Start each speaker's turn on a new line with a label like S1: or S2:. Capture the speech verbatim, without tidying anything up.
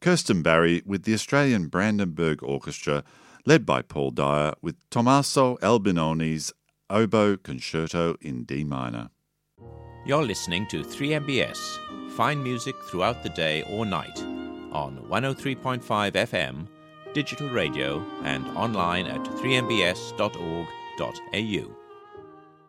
S1: Kirsten Barry with the Australian Brandenburg Orchestra, led by Paul Dyer, with Tommaso Albinoni's Oboe Concerto in D minor.
S2: You're listening to three M B S, fine music throughout the day or night, on one oh three point five F M, digital radio, and online at three m b s dot org dot a u.